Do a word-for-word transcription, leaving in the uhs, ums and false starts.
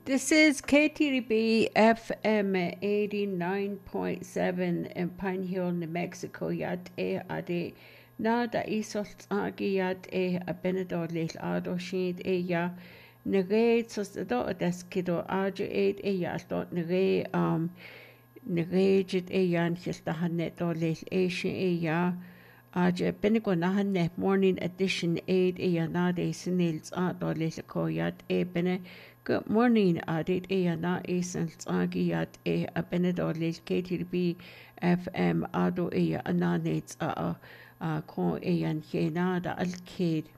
This is K T B F M eighty-nine point seven in Pine Hill, New Mexico. Yat e ade na da isolt agi yat e a benedor leil ado shid e ya nere sos do des kido ajo ed e ya dot nere um nere jit e yan his da hanet do leil e shi e ya ajo benigo na hanet morning edition aid e ya na de sinils a do leil ko yat e bene. Good morning, Adit Eana Asen Agiat E a Benedorlis K T B F M Ado Ea Ananets a a Ko Ean Yenada Alkid